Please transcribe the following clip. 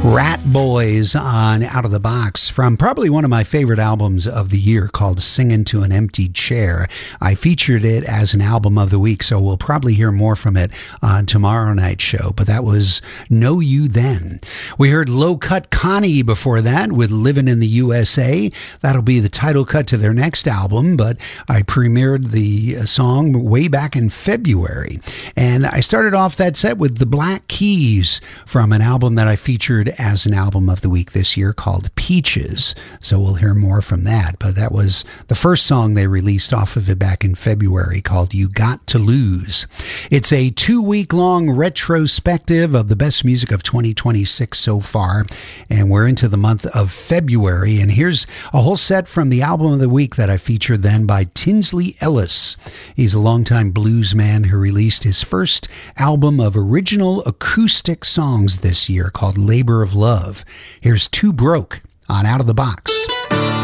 Rat Boys on Out of the Box from probably one of my favorite albums of the year called Singin' to an Empty Chair. I featured it as an album of the week, so we'll probably hear more from it on tomorrow night's show, but that was Know You Then. We heard Low Cut Connie before that with Livin' in the USA. That'll be the title cut to their next album, but I premiered the song way back in February. And I started off that set with the Black Keys from an album that I featured as an album of the week this year called Peaches. So we'll hear more from that. But that was the first song they released off of it back in February called You Got to Lose. It's a 2-week-long retrospective of the best music of 2026 so far. And we're into the month of February. And here's a whole set from the album of the week that I featured then by Tinsley Ellis. He's a longtime blues man who released his first album of original acoustic songs this year called Labor of Love. Here's Too Broke on Out of the Box.